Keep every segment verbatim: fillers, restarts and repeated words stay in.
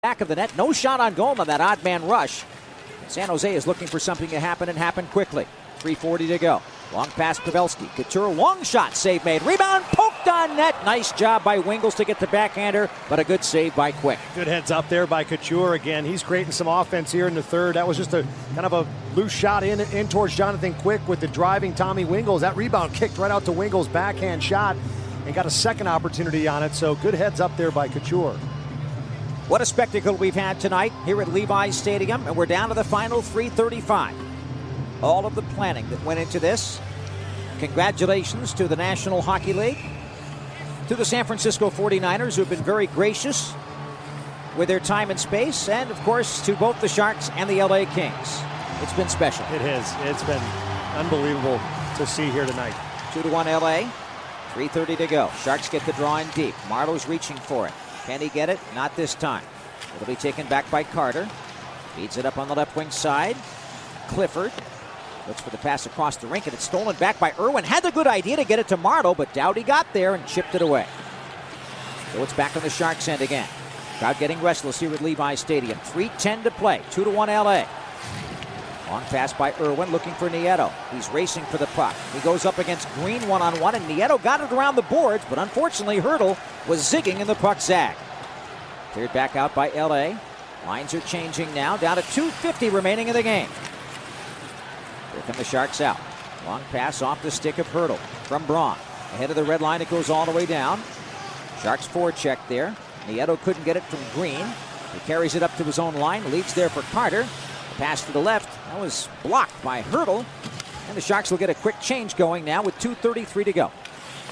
Back of the net, no shot on goal on that odd man rush. San Jose is looking for something to happen and happen quickly. three forty to go. Long pass, Pavelski. Couture, long shot, save made. Rebound, poked on net. Nice job by Wingels to get the backhander, but a good save by Quick. Good heads up there by Couture again. He's creating some offense here in the third. That was just a kind of a loose shot in, in towards Jonathan Quick with the driving Tommy Wingels. That rebound kicked right out to Wingels' backhand shot and got a second opportunity on it. So good heads up there by Couture. What a spectacle we've had tonight here at Levi's Stadium, and we're down to the final three thirty-five. All of the planning that went into this. Congratulations to the National Hockey League, to the San Francisco forty-niners, who have been very gracious with their time and space, and of course to both the Sharks and the L A Kings. It's been special. It is. It's been unbelievable to see here tonight. two to one L A, three thirty to go. Sharks get the draw in deep. Marlowe's reaching for it. Can he get it? Not this time. It'll be taken back by Carter. Feeds it up on the left wing side. Clifford looks for the pass across the rink, and it's stolen back by Irwin. Had the good idea to get it to Marlowe, but Doughty got there and chipped it away. So it's back on the Sharks' end again. Crowd getting restless here at Levi's Stadium. three ten to play. two to one L A. Long pass by Irwin, looking for Nieto. He's racing for the puck. He goes up against Green one-on-one, and Nieto got it around the boards, but unfortunately Hertl was zigging in the puck zag. Cleared back out by L A. Lines are changing now, down to two fifty remaining in the game. Here come the Sharks out. Long pass off the stick of Hertl from Braun. Ahead of the red line, it goes all the way down. Sharks forecheck there. Nieto couldn't get it from Green. He carries it up to his own line, leads there for Carter. Pass to the left. That was blocked by Hertl. And the Sharks will get a quick change going now with two thirty-three to go.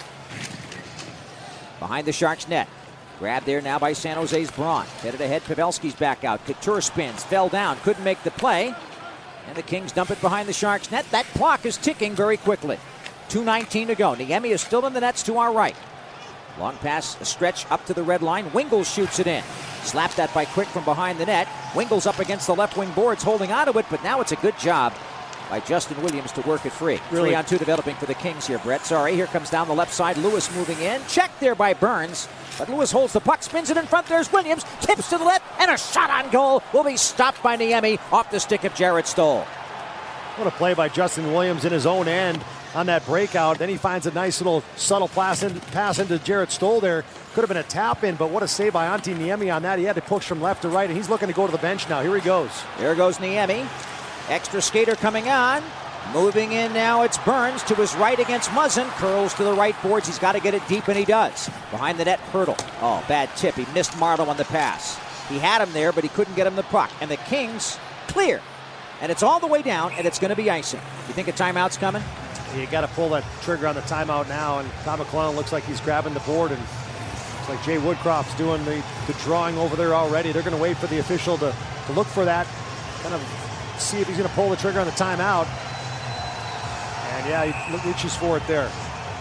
Behind the Sharks net. Grabbed there now by San Jose's Braun. Headed ahead, Pavelski's back out. Couture spins, fell down, couldn't make the play. And the Kings dump it behind the Sharks net. That clock is ticking very quickly. two nineteen to go. Niemi is still in the nets to our right. Long pass, a stretch up to the red line. Wingels shoots it in. Slapped that by Quick from behind the net. Wingels up against the left wing boards, holding onto it, but now it's a good job by Justin Williams to work it free. Really? Three on two developing for the Kings here, Brett. Sorry, here comes down the left side. Lewis moving in. Checked there by Burns. But Lewis holds the puck, spins it in front. There's Williams. Tips to the left, and a shot on goal will be stopped by Niemi off the stick of Jarrett Stoll. What a play by Justin Williams in his own end on that breakout. Then he finds a nice little subtle pass, in, pass into Jarrett Stoll there. Could have been a tap in, but what a save by Antti Niemi on that. He had to push from left to right, and he's looking to go to the bench now. Here he goes. There goes Niemi. Extra skater coming on. Moving in now, it's Burns to his right against Muzzin. Curls to the right boards. He's got to get it deep, and he does. Behind the net, Hertl. Oh, bad tip. He missed Marlowe on the pass. He had him there, but he couldn't get him the puck. And the Kings clear. And it's all the way down, and it's going to be icing. You think a timeout's coming? You got to pull that trigger on the timeout now, and Tom McClellan looks like he's grabbing the board, and it's like Jay Woodcroft's doing the, the drawing over there already. They're going to wait for the official to, to look for that, kind of see if he's going to pull the trigger on the timeout. And yeah, he reaches for it there.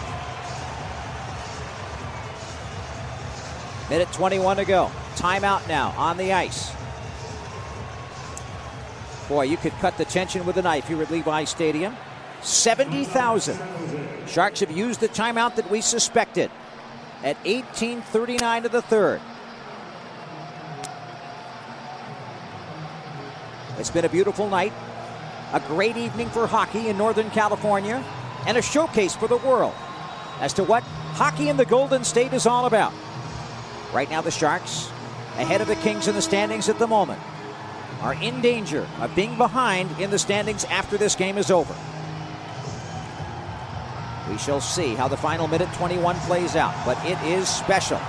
Minute twenty-one to go. Timeout now on the ice. Boy, you could cut the tension with a knife here at Levi's Stadium. seventy thousand. Sharks have used the timeout that we suspected at eighteen thirty-nine to the third. It's been a beautiful night, a great evening for hockey in Northern California, and a showcase for the world as to what hockey in the Golden State is all about. Right now, the Sharks, ahead of the Kings in the standings at the moment, are in danger of being behind in the standings after this game is over. We shall see how the final minute twenty-one plays out, but it is special.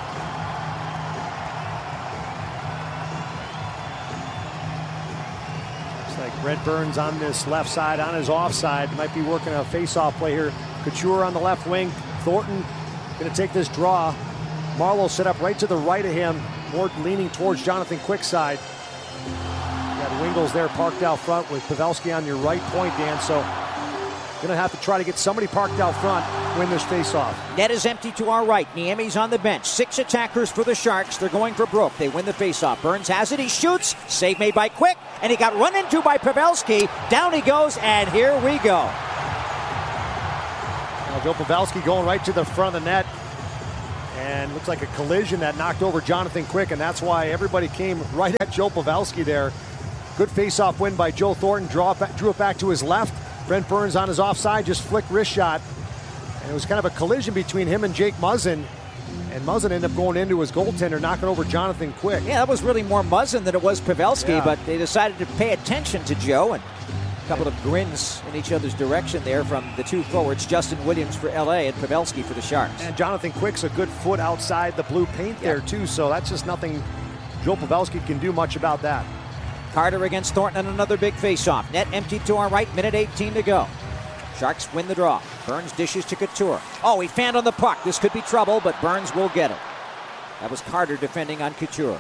Looks like Red Burns on this left side, on his offside. Might be working a face-off play here. Couture on the left wing. Thornton going to take this draw. Marlowe set up right to the right of him, more leaning towards Jonathan Quick's side. You got Wingels there parked out front with Pavelski on your right point, Dan. So going to have to try to get somebody parked out front, win this face-off. Net is empty to our right. Niemi's on the bench. Six attackers for the Sharks. They're going for broke. They win the face-off. Burns has it. He shoots. Save made by Quick. And he got run into by Pavelski. Down he goes, and here we go. Now Joe Pavelski going right to the front of the net. And looks like a collision that knocked over Jonathan Quick, and that's why everybody came right at Joe Pavelski there. Good face-off win by Joe Thornton. Draw it back, drew it back to his left. Brent Burns on his offside, just flicked wrist shot. And it was kind of a collision between him and Jake Muzzin. And Muzzin ended up going into his goaltender, knocking over Jonathan Quick. Yeah, that was really more Muzzin than it was Pavelski, yeah. But they decided to pay attention to Joe, and a couple of grins in each other's direction there from the two forwards, Justin Williams for L A and Pavelski for the Sharks. And Jonathan Quick's a good foot outside the blue paint yeah. there, too, so that's just nothing Joe Pavelski can do much about that. Carter against Thornton on another big faceoff. Net empty to our right, minute eighteen to go. Sharks win the draw. Burns dishes to Couture. Oh, he fanned on the puck. This could be trouble, but Burns will get it. That was Carter defending on Couture.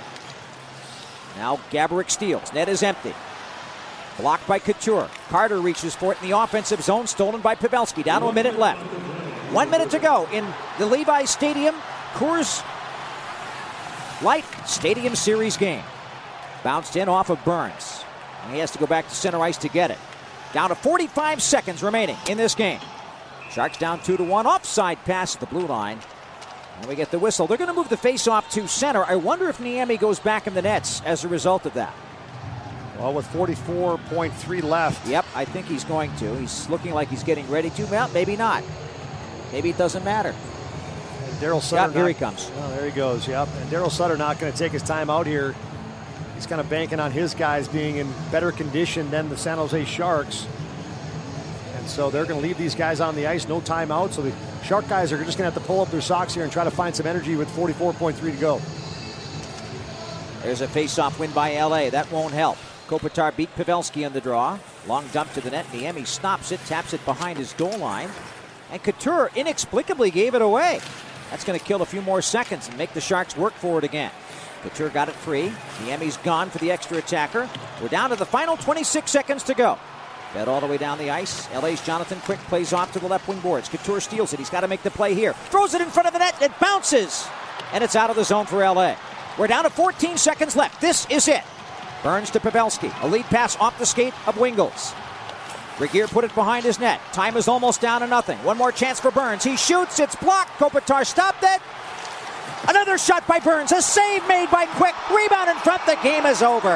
Now Gaborik steals. Net is empty. Blocked by Couture. Carter reaches for it in the offensive zone, stolen by Pavelski. Down to a minute left. One minute to go in the Levi's Stadium Coors Light Stadium Series game. Bounced in off of Burns. And he has to go back to center ice to get it. Down to forty-five seconds remaining in this game. Sharks down two to one. Offside pass at the blue line. And we get the whistle. They're going to move the faceoff to center. I wonder if Niemi goes back in the nets as a result of that. Well, with forty-four point three left. Yep, I think he's going to. He's looking like he's getting ready to. Well, maybe not. Maybe it doesn't matter. Daryl Sutter. Yep, here he comes. Oh, there he goes. Yep. And Daryl Sutter not going to take his time out here. He's kind of banking on his guys being in better condition than the San Jose Sharks. And so they're going to leave these guys on the ice, no timeout. So the Shark guys are just going to have to pull up their socks here and try to find some energy with forty-four point three to go. There's a face-off win by L A. That won't help. Kopitar beat Pavelski on the draw. Long dump to the net. Niemi stops it, taps it behind his goal line. And Couture inexplicably gave it away. That's going to kill a few more seconds and make the Sharks work for it again. Couture got it free. Niemi's gone for the extra attacker. We're down to the final twenty-six seconds to go. Fed all the way down the ice. L A's Jonathan Quick plays off to the left wing boards. Couture steals it. He's got to make the play here. Throws it in front of the net. It bounces. And it's out of the zone for L A. We're down to fourteen seconds left. This is it. Burns to Pavelski. A lead pass off the skate of Wingels. Regeer put it behind his net. Time is almost down to nothing. One more chance for Burns. He shoots. It's blocked. Kopitar stopped it. Another shot by Burns. A save made by Quick. Rebound in front. The game is over.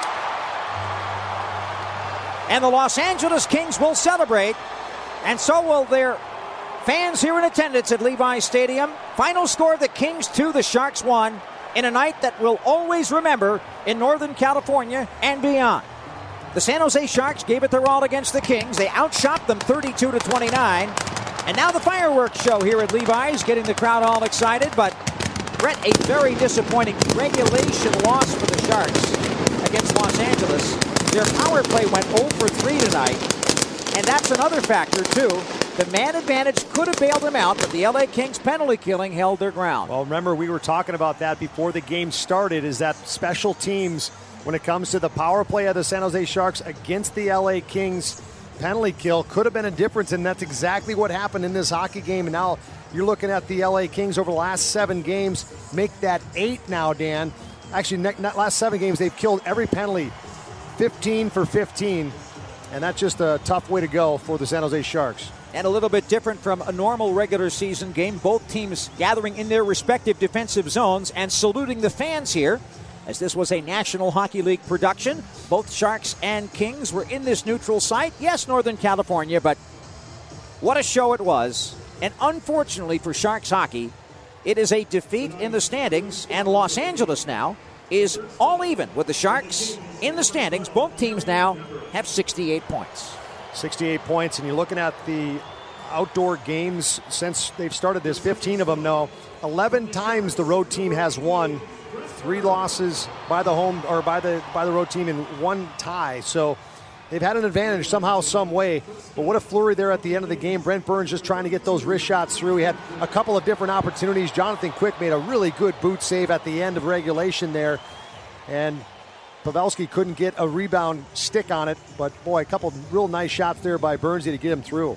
And the Los Angeles Kings will celebrate. And so will their fans here in attendance at Levi's Stadium. Final score, the Kings two, the Sharks one. In a night that we'll always remember in Northern California and beyond. The San Jose Sharks gave it their all against the Kings. They outshot them thirty-two to twenty-nine. And now the fireworks show here at Levi's, getting the crowd all excited. But Brett, a very disappointing regulation loss for the Sharks against Los Angeles. Their power play went oh for three tonight. And that's another factor, too. The man advantage could have bailed them out, but the L A Kings penalty killing held their ground. Well, remember, we were talking about that before the game started, is that special teams, when it comes to the power play of the San Jose Sharks against the L A Kings penalty kill, could have been a difference, and that's exactly what happened in this hockey game. And now you're looking at the L A Kings over the last seven games, make that eight now, Dan. Actually, not last seven games, they've killed every penalty, fifteen for fifteen, and that's just a tough way to go for the San Jose Sharks. And a little bit different from a normal regular season game. Both teams gathering in their respective defensive zones and saluting the fans here, as this was a National Hockey League production. Both Sharks and Kings were in this neutral site. Yes, Northern California, but what a show it was. And unfortunately for Sharks hockey, it is a defeat in the standings, and Los Angeles now is all even with the Sharks in the standings. Both teams now have sixty-eight points. sixty-eight points, and you're looking at the outdoor games since they've started this, fifteen of them now. eleven times the road team has won, three losses by the home or by the by the road team, and one tie. So they've had an advantage somehow, some way. But what a flurry there at the end of the game. Brent Burns just trying to get those wrist shots through. He had a couple of different opportunities. Jonathan Quick made a really good boot save at the end of regulation there, and Pavelski couldn't get a rebound stick on it, but boy, a couple of real nice shots there by Burns to get him through.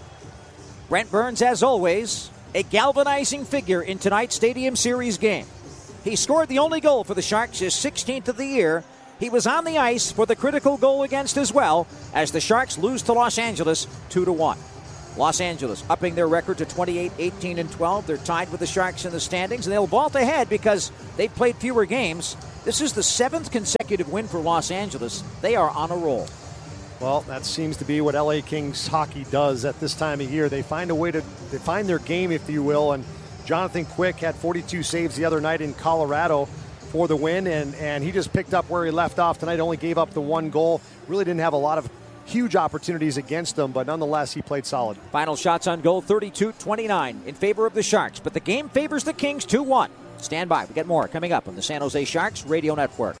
Brent Burns, as always, a galvanizing figure in tonight's Stadium Series game. He scored the only goal for the Sharks, his sixteenth of the year. He was on the ice for the critical goal against as well, as the Sharks lose to Los Angeles two to one. Los Angeles upping their record to twenty-eight, eighteen, and twelve. They're tied with the Sharks in the standings, and they'll vault ahead because they've played fewer games. This is the seventh consecutive win for Los Angeles. They are on a roll. Well, that seems to be what L A Kings hockey does at this time of year. They find a way to they find their game, if you will, and Jonathan Quick had forty-two saves the other night in Colorado for the win, and, and he just picked up where he left off tonight, only gave up the one goal. Really didn't have a lot of huge opportunities against them, but nonetheless, he played solid. Final shots on goal, thirty-two twenty-nine in favor of the Sharks, but the game favors the Kings two one. Stand by. We get more coming up on the San Jose Sharks Radio Network.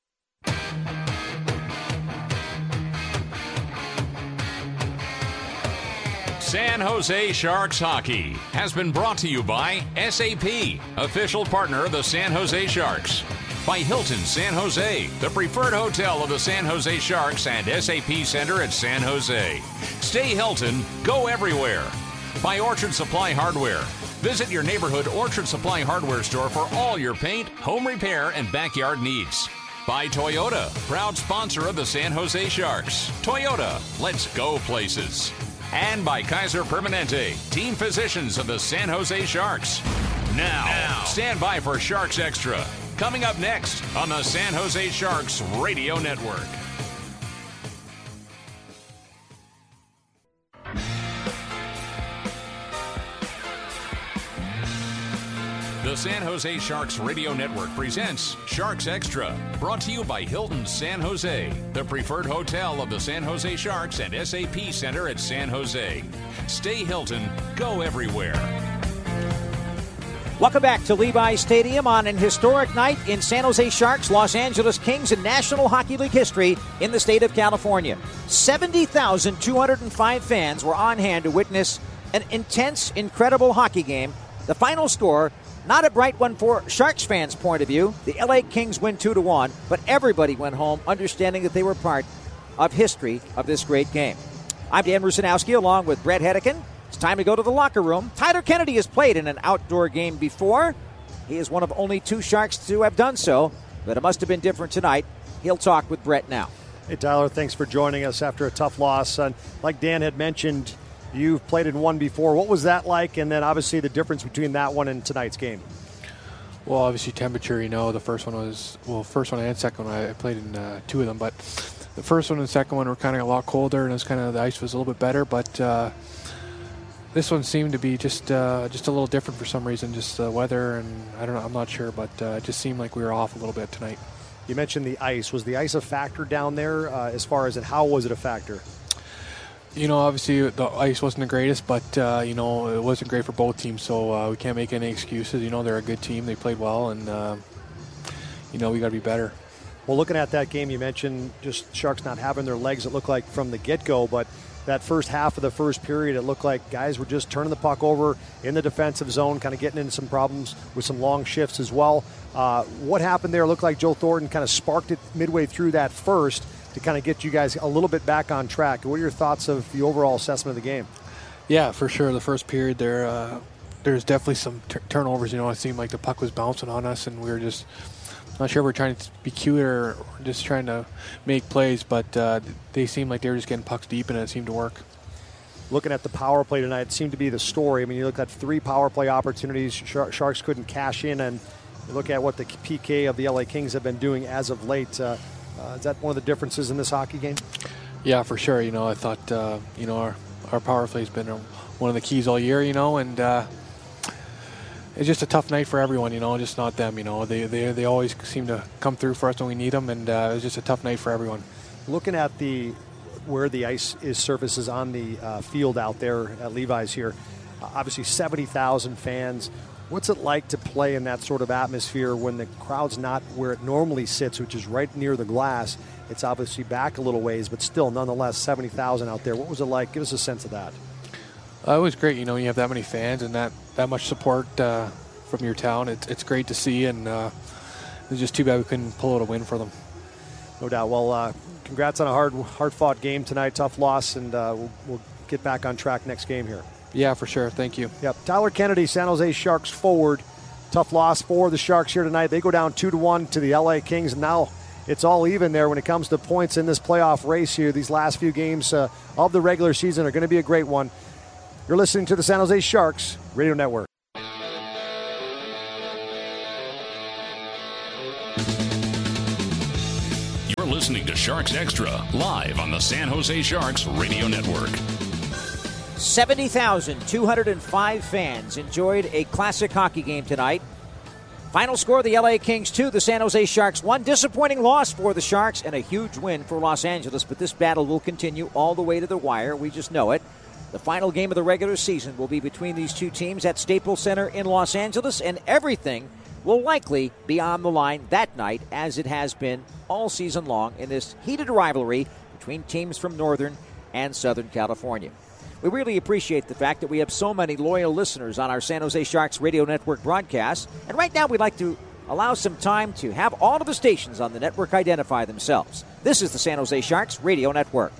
San Jose Sharks Hockey has been brought to you by S A P, official partner of the San Jose Sharks. By Hilton San Jose, the preferred hotel of the San Jose Sharks and S A P Center at San Jose. Stay Hilton, go everywhere. By Orchard Supply Hardware. Visit your neighborhood Orchard Supply Hardware store for all your paint, home repair, and backyard needs. By Toyota, proud sponsor of the San Jose Sharks. Toyota, let's go places. And by Kaiser Permanente, team physicians of the San Jose Sharks. Now, now, stand by for Sharks Extra. Coming up next on the San Jose Sharks Radio Network. The San Jose Sharks Radio Network presents Sharks Extra, brought to you by Hilton San Jose, the preferred hotel of the San Jose Sharks and S A P Center at San Jose. Stay Hilton, go everywhere. Welcome back to Levi's Stadium on an historic night in San Jose Sharks, Los Angeles Kings, and National Hockey League history in the state of California. seventy thousand two hundred five fans were on hand to witness an intense, incredible hockey game. The final score, not a bright one for Sharks fans' point of view. The L A Kings win two to one, but everybody went home understanding that they were part of history of this great game. I'm Dan Rusanowski along with Brett Hedican. It's time to go to the locker room. Tyler Kennedy has played in an outdoor game before. He is one of only two Sharks to have done so, but it must have been different tonight. He'll talk with Brett now. Hey, Tyler, thanks for joining us after a tough loss. And like Dan had mentioned, you've played in one before. What was that like? And then obviously the difference between that one and tonight's game. Well, obviously temperature, you know, the first one was, well, first one and second one, I played in uh, two of them, but the first one and the second one were kind of a lot colder, and it was kind of, the ice was a little bit better, but uh, this one seemed to be just uh, just a little different for some reason, just the weather, and I don't know, I'm not sure, but uh, it just seemed like we were off a little bit tonight. You mentioned the ice. Was the ice a factor down there uh, as far as, and how was it a factor? You know, obviously the ice wasn't the greatest, but, uh, you know, it wasn't great for both teams, so uh, we can't make any excuses. You know, they're a good team. They played well, and, uh, you know, we got to be better. Well, looking at that game, you mentioned just Sharks not having their legs, it looked like, from the get-go, but that first half of the first period, it looked like guys were just turning the puck over in the defensive zone, kind of getting into some problems with some long shifts as well. Uh, what happened there? It looked like Joe Thornton kind of sparked it midway through that first to kind of get you guys a little bit back on track. What are your thoughts of the overall assessment of the game? Yeah, for sure. The first period there, uh, there's definitely some t- turnovers. You know, it seemed like the puck was bouncing on us, and we were just not sure if we we're trying to be cute or just trying to make plays, but uh, they seemed like they were just getting pucks deep, and it seemed to work. Looking at the power play tonight, it seemed to be the story. I mean, you look at three power play opportunities. Shar- Sharks couldn't cash in, and you look at what the P K of the L A Kings have been doing as of late. Uh, Uh, is that one of the differences in this hockey game? Yeah, for sure. You know, I thought, uh, you know, our, our power play has been a, one of the keys all year, you know, and uh, it's just a tough night for everyone, you know, just not them, you know. They they, they always seem to come through for us when we need them, and uh, it's just a tough night for everyone. Looking at the where the ice is surfaces on the uh, field out there at Levi's here, uh, obviously seventy thousand fans. What's it like to play in that sort of atmosphere when the crowd's not where it normally sits, which is right near the glass? It's obviously back a little ways, but still, nonetheless, seventy thousand out there. What was it like? Give us a sense of that. Uh, it was great. You know, you have that many fans and that, that much support uh, from your town. It's, it's great to see, and uh, it's just too bad we couldn't pull out a win for them. No doubt. Well, uh, congrats on a hard, hard-fought game tonight. Tough loss, and uh, we'll, we'll get back on track next game here. Yeah, for sure. Thank you. Yep. Tyler Kennedy, San Jose Sharks forward. Tough loss for the Sharks here tonight. They go down two to one to the L A Kings, and now it's all even there when it comes to points in this playoff race here. These last few games uh, of the regular season are going to be a great one. You're listening to the San Jose Sharks Radio Network. You're listening to Sharks Extra, live on the San Jose Sharks Radio Network. seventy thousand two hundred five fans enjoyed a classic hockey game tonight. Final score, the L A Kings two, the San Jose Sharks one. Disappointing loss for the Sharks and a huge win for Los Angeles, but this battle will continue all the way to the wire. We just know it. The final game of the regular season will be between these two teams at Staples Center in Los Angeles, and everything will likely be on the line that night, as it has been all season long in this heated rivalry between teams from Northern and Southern California. We really appreciate the fact that we have so many loyal listeners on our San Jose Sharks Radio Network broadcast, and right now we'd like to allow some time to have all of the stations on the network identify themselves. This is the San Jose Sharks Radio Network.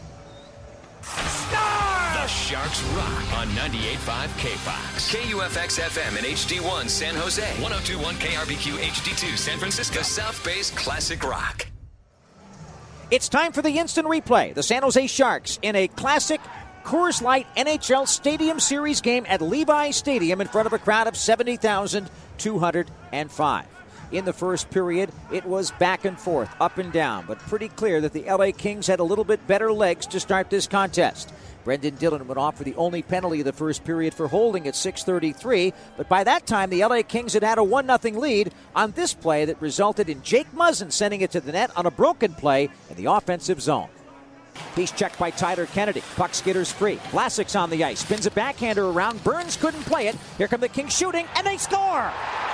The Sharks rock on ninety-eight point five K-Fox. K U F X F M and H D one San Jose. one oh two point one K R B Q H D two San Francisco. The South Bay's classic rock. It's time for the instant replay. The San Jose Sharks in a classic Coors Light N H L Stadium Series game at Levi Stadium in front of a crowd of seventy thousand two hundred five. In the first period, it was back and forth, up and down, but pretty clear that the L A Kings had a little bit better legs to start this contest. Brendan Dillon went off for the only penalty of the first period for holding at six thirty-three, but by that time the L A Kings had had a one nothing lead on this play that resulted in Jake Muzzin sending it to the net on a broken play in the offensive zone. Piece checked by Tyler Kennedy. Puck skitters free. Vlasic's on the ice. Spins a backhander around. Burns couldn't play it. Here come the Kings shooting, and they score!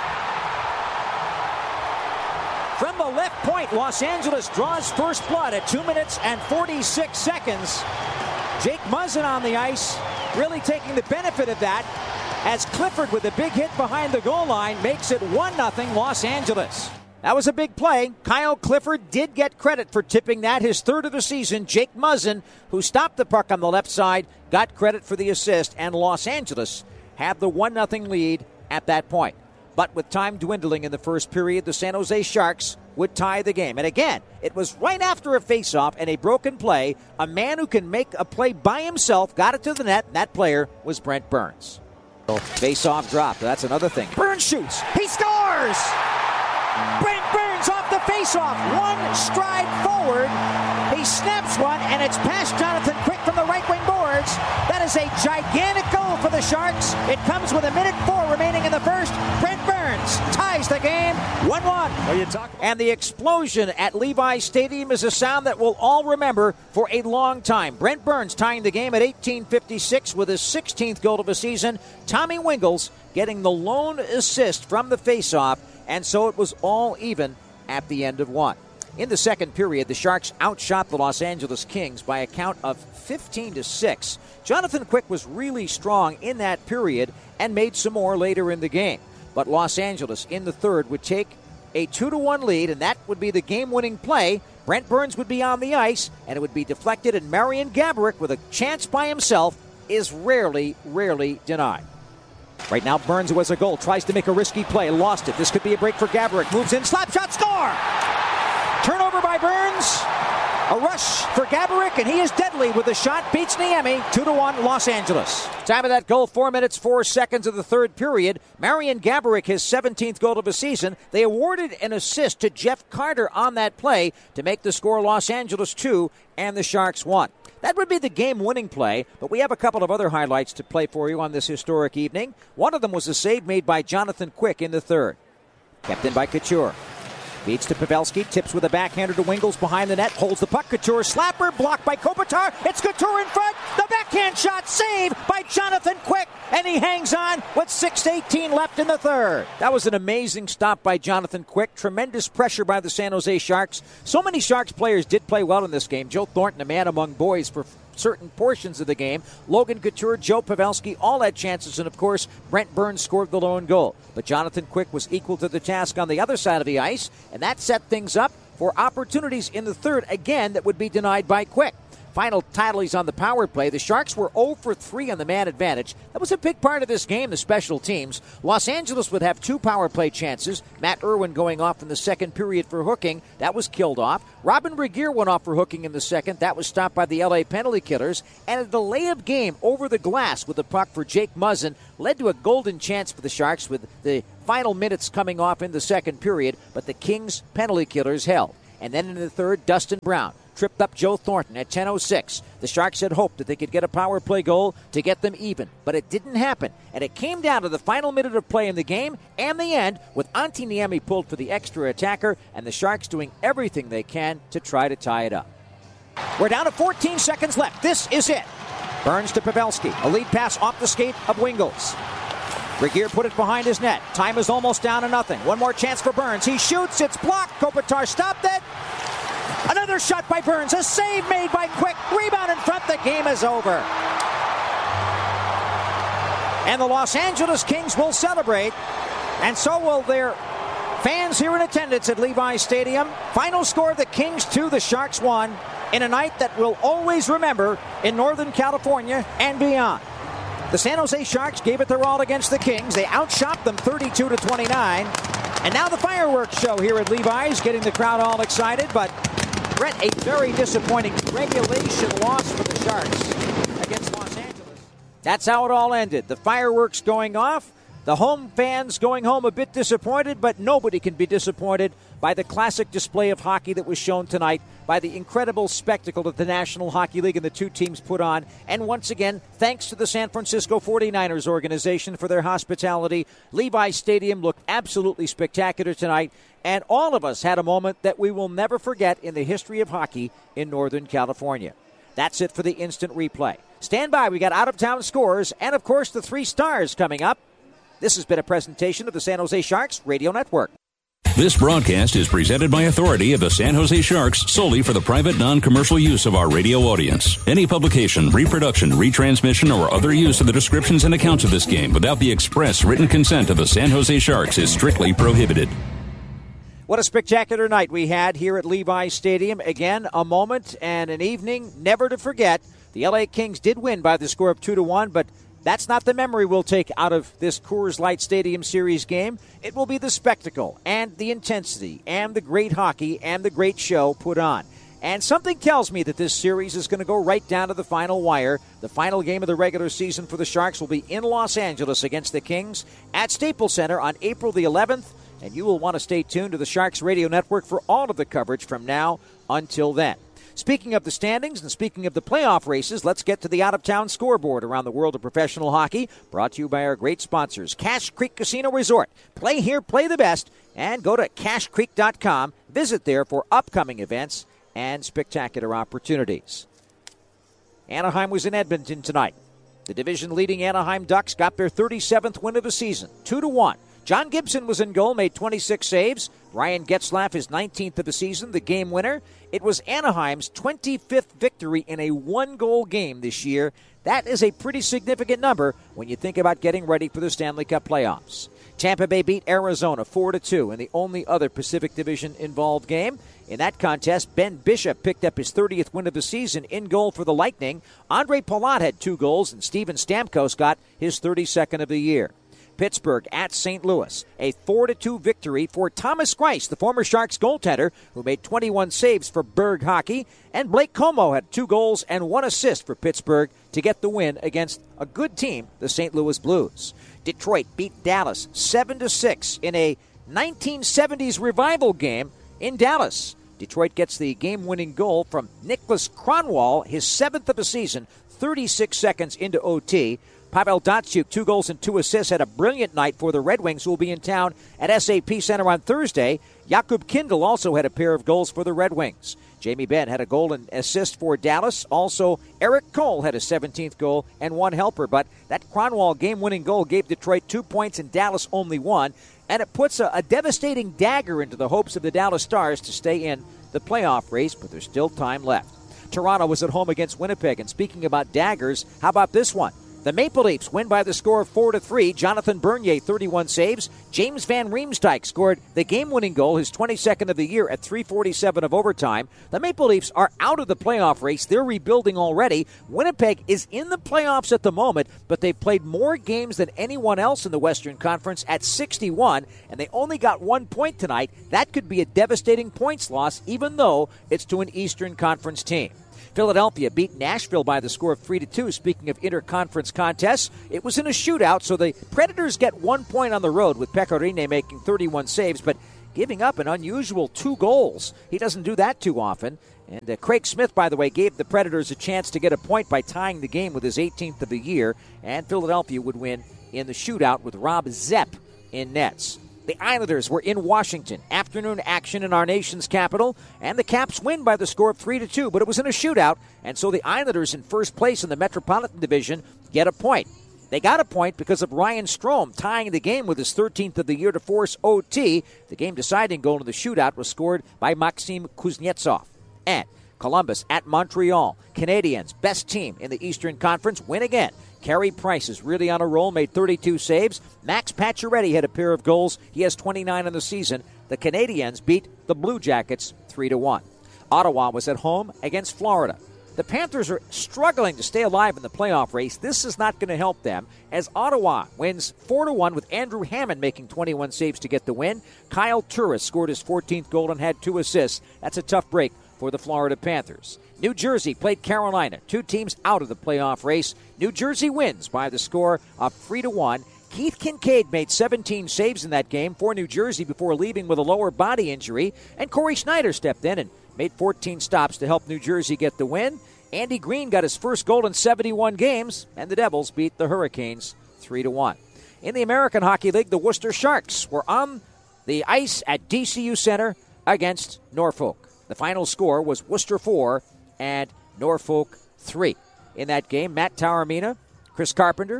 From the left point, Los Angeles draws first blood at two minutes and forty-six seconds. Jake Muzzin on the ice, really taking the benefit of that, as Clifford with a big hit behind the goal line makes it one nothing Los Angeles. That was a big play. Kyle Clifford did get credit for tipping that, his third of the season. Jake Muzzin, who stopped the puck on the left side, got credit for the assist, and Los Angeles had the one nothing lead at that point. But with time dwindling in the first period, the San Jose Sharks would tie the game. And again, it was right after a faceoff and a broken play. A man who can make a play by himself got it to the net, and that player was Brent Burns. Faceoff dropped. That's another thing. Burns shoots. He scores! Brent Burns off the faceoff. One stride forward. He snaps one, and it's past Jonathan Quick from the right wing boards. That is a gigantic goal for the Sharks. It comes with a minute four remaining in the first. Brent Burns ties the game one one. And the explosion at Levi Stadium is a sound that we'll all remember for a long time. Brent Burns tying the game at eighteen fifty-six with his sixteenth goal of the season. Tommy Wingels getting the lone assist from the faceoff. And so it was all even at the end of one. In the second period, the Sharks outshot the Los Angeles Kings by a count of fifteen to six. Jonathan Quick was really strong in that period and made some more later in the game. But Los Angeles in the third would take a two to one lead, and that would be the game-winning play. Brent Burns would be on the ice, and it would be deflected, and Marian Gaborik, with a chance by himself, is rarely, rarely denied. Right now, Burns, who has a goal, tries to make a risky play, lost it. This could be a break for Gaborik. Moves in, slap shot, score! Turnover by Burns. A rush for Gaborik, and he is deadly with the shot. Beats Niemi, two to one, Los Angeles. Time of that goal, four minutes, four seconds of the third period. Marian Gaborik, his seventeenth goal of the season. They awarded an assist to Jeff Carter on that play to make the score Los Angeles two and the Sharks one. That would be the game-winning play, but we have a couple of other highlights to play for you on this historic evening. One of them was a save made by Jonathan Quick in the third. Kept in by Couture. Beats to Pavelski, tips with a backhander to Wingels behind the net, holds the puck. Couture slapper, blocked by Kopitar. It's Couture in front. The backhand shot, saved by Jonathan Quick, and he hangs on with six eighteen left in the third. That was an amazing stop by Jonathan Quick. Tremendous pressure by the San Jose Sharks. So many Sharks players did play well in this game. Joe Thornton, a man among boys for certain portions of the game. Logan Couture, Joe Pavelski, all had chances, and of course, Brent Burns scored the lone goal. But Jonathan Quick was equal to the task on the other side of the ice, and that set things up for opportunities in the third, again, that would be denied by Quick. final tallies on the power play, the Sharks were zero for three on the man advantage. That was a big part of this game, the special teams. Los Angeles would have two power play chances. Matt Irwin going off in the second period for hooking. That was killed off. Robin Regeer went off for hooking in the second. That was stopped by the L A penalty killers. And a delay of game over the glass with the puck for Jake Muzzin led to a golden chance for the Sharks with the final minutes coming off in the second period. But the Kings penalty killers held. And then in the third, Dustin Brown tripped up Joe Thornton at ten oh six. The Sharks had hoped that they could get a power play goal to get them even, but it didn't happen. And it came down to the final minute of play in the game and the end with Antti Niemi pulled for the extra attacker and the Sharks doing everything they can to try to tie it up. We're down to fourteen seconds left. This is it. Burns to Pavelski. A lead pass off the skate of Wingels. Regeer put it behind his net. Time is almost down to nothing. One more chance for Burns. He shoots. It's blocked. Kopitar stopped it. Another shot by Burns. A save made by Quick. Rebound in front. The game is over. And the Los Angeles Kings will celebrate. And so will their fans here in attendance at Levi's Stadium. Final score, the Kings two, the Sharks one. In a night that we'll always remember in Northern California and beyond. The San Jose Sharks gave it their all against the Kings. They outshot them thirty-two to twenty-nine. And now the fireworks show here at Levi's, getting the crowd all excited. But, Brett, a very disappointing regulation loss for the Sharks against Los Angeles. That's how it all ended. The fireworks going off. The home fans going home a bit disappointed, but nobody can be disappointed by the classic display of hockey that was shown tonight, by the incredible spectacle that the National Hockey League and the two teams put on. And once again, thanks to the San Francisco forty-niners organization for their hospitality. Levi's Stadium looked absolutely spectacular tonight, and all of us had a moment that we will never forget in the history of hockey in Northern California. That's it for the instant replay. Stand by, we got out-of-town scores, and of course the three stars coming up. This has been a presentation of the San Jose Sharks Radio Network. This broadcast is presented by authority of the San Jose Sharks solely for the private, non-commercial use of our radio audience. Any publication, reproduction, retransmission, or other use of the descriptions and accounts of this game without the express written consent of the San Jose Sharks is strictly prohibited. What a spectacular night we had here at Levi's Stadium. Again, a moment and an evening never to forget. The L A Kings did win by the score of two to one, but that's not the memory we'll take out of this Coors Light Stadium Series game. It will be the spectacle and the intensity and the great hockey and the great show put on. And something tells me that this series is going to go right down to the final wire. The final game of the regular season for the Sharks will be in Los Angeles against the Kings at Staples Center on April the eleventh. And you will want to stay tuned to the Sharks Radio Network for all of the coverage from now until then. Speaking of the standings and speaking of the playoff races, let's get to the out-of-town scoreboard around the world of professional hockey, brought to you by our great sponsors, Cache Creek Casino Resort. Play here, play the best, and go to cache creek dot com. Visit there for upcoming events and spectacular opportunities. Anaheim was in Edmonton tonight. The division-leading Anaheim Ducks got their thirty-seventh win of the season, two to one. John Gibson was in goal, made twenty-six saves. Ryan Getzlaf, his nineteenth of the season, the game winner. It was Anaheim's twenty-fifth victory in a one-goal game this year. That is a pretty significant number when you think about getting ready for the Stanley Cup playoffs. Tampa Bay beat Arizona four to two in the only other Pacific Division-involved game. In that contest, Ben Bishop picked up his thirtieth win of the season in goal for the Lightning. Andre Palat had two goals, and Steven Stamkos got his thirty-second of the year. Pittsburgh at Saint Louis, a four to two victory for Thomas Greiss, the former Sharks goaltender, who made twenty-one saves for Berg Hockey, and Blake Como had two goals and one assist for Pittsburgh to get the win against a good team, the Saint Louis Blues. Detroit beat Dallas seven to six in a nineteen seventies revival game in Dallas. Detroit gets the game-winning goal from Nicholas Kronwall, his seventh of the season, thirty-six seconds into O T. Pavel Datsyuk, two goals and two assists, had a brilliant night for the Red Wings, who will be in town at S A P Center on Thursday. Jakub Kindl also had a pair of goals for the Red Wings. Jamie Benn had a goal and assist for Dallas. Also, Eric Cole had a seventeenth goal and one helper. But that Kronwall game-winning goal gave Detroit two points and Dallas only one. And it puts a, a devastating dagger into the hopes of the Dallas Stars to stay in the playoff race, but there's still time left. Toronto was at home against Winnipeg. And speaking about daggers, how about this one? The Maple Leafs win by the score of four to three. Jonathan Bernier, thirty-one saves. James Van Riemsdyk scored the game-winning goal, his twenty-second of the year at three forty-seven of overtime. The Maple Leafs are out of the playoff race. They're rebuilding already. Winnipeg is in the playoffs at the moment, but they've played more games than anyone else in the Western Conference at sixty-one, and they only got one point tonight. That could be a devastating points loss, even though it's to an Eastern Conference team. Philadelphia beat Nashville by the score of three to two. Speaking of interconference contests, it was in a shootout, so the Predators get one point on the road with Pekka Rinne making thirty-one saves, but giving up an unusual two goals. He doesn't do that too often. And uh, Craig Smith, by the way, gave the Predators a chance to get a point by tying the game with his eighteenth of the year, and Philadelphia would win in the shootout with Rob Zepp in nets. The Islanders were in Washington. Afternoon action in our nation's capital, and the Caps win by the score of three to two, but it was in a shootout, and so the Islanders in first place in the Metropolitan Division get a point. They got a point because of Ryan Strome tying the game with his thirteenth of the year to force O T. The game-deciding goal in the shootout was scored by Maxim Kuznetsov. And Columbus at Montreal. Canadiens, best team in the Eastern Conference, win again. Carey Price is really on a roll, made thirty-two saves. Max Pacioretty had a pair of goals. He has twenty-nine on the season. The Canadiens beat the Blue Jackets three to one. Ottawa was at home against Florida. The Panthers are struggling to stay alive in the playoff race. This is not going to help them as Ottawa wins four to one with Andrew Hammond making twenty-one saves to get the win. Kyle Turris scored his fourteenth goal and had two assists. That's a tough break for the Florida Panthers. New Jersey played Carolina, two teams out of the playoff race. New Jersey wins by the score of three to one. Keith Kincaid made seventeen saves in that game for New Jersey before leaving with a lower body injury, and Corey Schneider stepped in and made fourteen stops to help New Jersey get the win. Andy Green got his first goal in seventy-one games, and the Devils beat the Hurricanes three to one. In the American Hockey League, the Worcester Sharks were on the ice at D C U Center against Norfolk. The final score was Worcester four and Norfolk three. In that game, Matt Taormina, Chris Carpenter,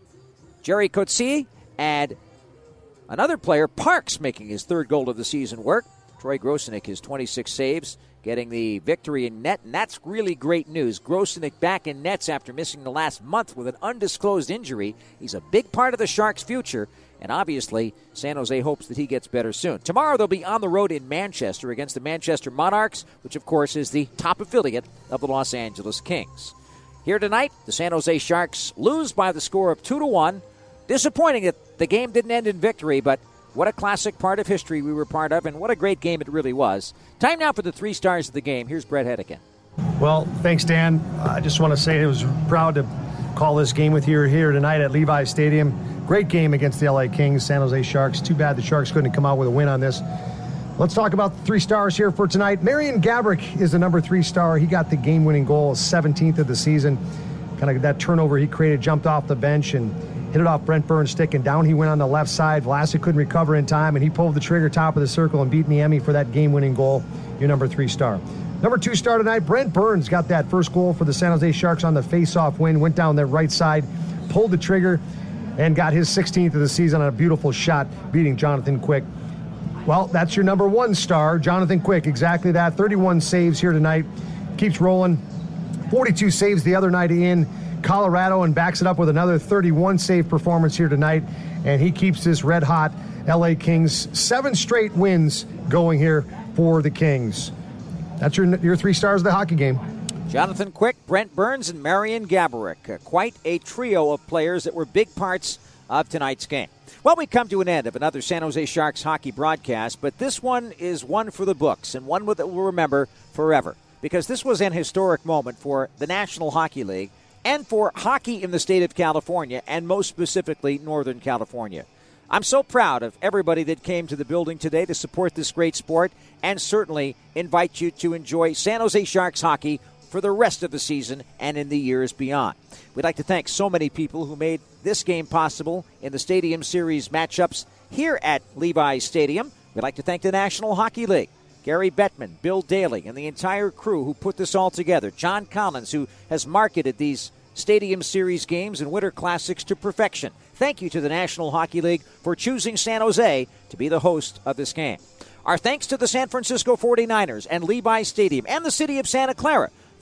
Jerry Coetzee, and another player, Parks, making his third goal of the season work. Troy Grosenick, his twenty-six saves, getting the victory in net, and that's really great news. Grosenick back in nets after missing the last month with an undisclosed injury. He's a big part of the Sharks' future, and obviously San Jose hopes that he gets better soon. Tomorrow they'll be on the road in Manchester against the Manchester Monarchs, which of course is the top affiliate of the Los Angeles Kings. Here tonight, the San Jose Sharks lose by the score of two to one. Disappointing that the game didn't end in victory, but what a classic part of history we were part of, and what a great game it really was. Time now for the three stars of the game. Here's Brett Hedican. Well, thanks, Dan. I just want to say I was proud to call this game with you here tonight at Levi's Stadium. Great game against the L A Kings, San Jose Sharks. Too bad the Sharks couldn't come out with a win on this. Let's talk about the three stars here for tonight. Marian Gaborik is the number three star. He got the game-winning goal, seventeenth of the season. Kind of that turnover he created, jumped off the bench and hit it off Brent Burns' stick, and down he went on the left side. Vlasic couldn't recover in time, and he pulled the trigger top of the circle and beat Niemi for that game-winning goal. Your number three star. Number two star tonight, Brent Burns got that first goal for the San Jose Sharks on the face-off win, went down the right side, pulled the trigger, and got his sixteenth of the season on a beautiful shot, beating Jonathan Quick. Well, that's your number one star, Jonathan Quick. Exactly that. thirty-one saves here tonight. Keeps rolling. forty-two saves the other night in Colorado, and backs it up with another thirty-one save performance here tonight. And he keeps this red-hot L A Kings seven straight wins going here for the Kings. That's your your three stars of the hockey game. Jonathan Quick, Brent Burns, and Marian Gaborik. Uh, quite a trio of players that were big parts of tonight's game. Well, we come to an end of another San Jose Sharks hockey broadcast, but this one is one for the books and one that we'll remember forever, because this was an historic moment for the National Hockey League and for hockey in the state of California, and most specifically Northern California. I'm so proud of everybody that came to the building today to support this great sport, and certainly invite you to enjoy San Jose Sharks hockey for the rest of the season and in the years beyond. We'd like to thank so many people who made this game possible in the Stadium Series matchups here at Levi's Stadium. We'd like to thank the National Hockey League, Gary Bettman, Bill Daly, and the entire crew who put this all together. John Collins, who has marketed these Stadium Series games and Winter Classics to perfection. Thank you to the National Hockey League for choosing San Jose to be the host of this game. Our thanks to the San Francisco forty-niners and Levi's Stadium and the city of Santa Clara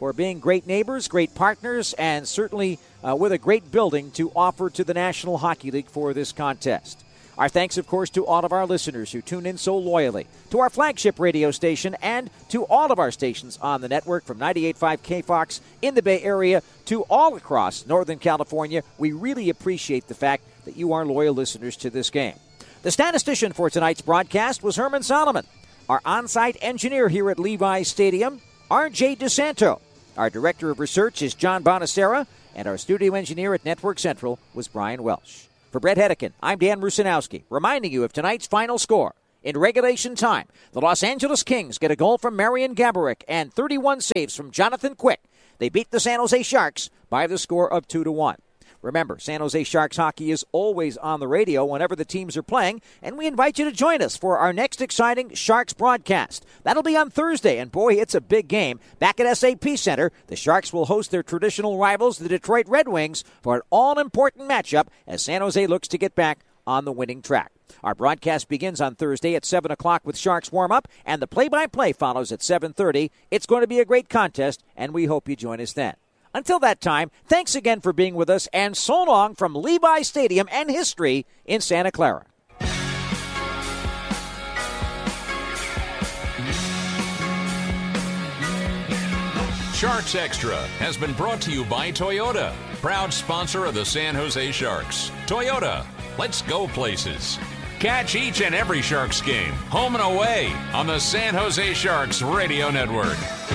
for being great neighbors, great partners, and certainly uh, with a great building to offer to the National Hockey League for this contest. Our thanks, of course, to all of our listeners who tune in so loyally, to our flagship radio station, and to all of our stations on the network from ninety-eight point five K Fox in the Bay Area to all across Northern California. We really appreciate the fact that you are loyal listeners to this game. The statistician for tonight's broadcast was Herman Solomon. Our on-site engineer here at Levi's Stadium, R J DeSanto. Our director of research is John Bonacera, and our studio engineer at Network Central was Brian Welsh. For Brett Hedican, I'm Dan Rusanowski, reminding you of tonight's final score. In regulation time, the Los Angeles Kings get a goal from Marian Gaborik and thirty-one saves from Jonathan Quick. They beat the San Jose Sharks by the score of two to one. Remember, San Jose Sharks hockey is always on the radio whenever the teams are playing, and we invite you to join us for our next exciting Sharks broadcast. That'll be on Thursday, and boy, it's a big game. Back at S A P Center, the Sharks will host their traditional rivals, the Detroit Red Wings, for an all-important matchup as San Jose looks to get back on the winning track. Our broadcast begins on Thursday at seven o'clock with Sharks warm-up, and the play-by-play follows at seven thirty. It's going to be a great contest, and we hope you join us then. Until that time, thanks again for being with us, and so long from Levi Stadium and history in Santa Clara. Sharks Extra has been brought to you by Toyota, proud sponsor of the San Jose Sharks. Toyota, let's go places. Catch each and every Sharks game, home and away, on the San Jose Sharks Radio Network.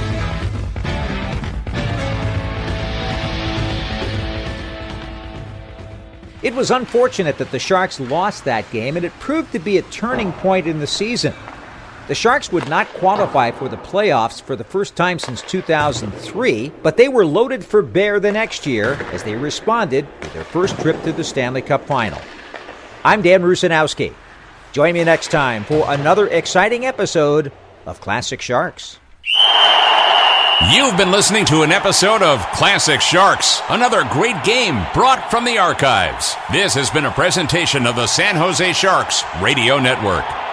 It was unfortunate that the Sharks lost that game, and it proved to be a turning point in the season. The Sharks would not qualify for the playoffs for the first time since two thousand three, but they were loaded for bear the next year as they responded to their first trip to the Stanley Cup Final. I'm Dan Rusanowski. Join me next time for another exciting episode of Classic Sharks. You've been listening to an episode of Classic Sharks, another great game brought from the archives. This has been a presentation of the San Jose Sharks Radio Network.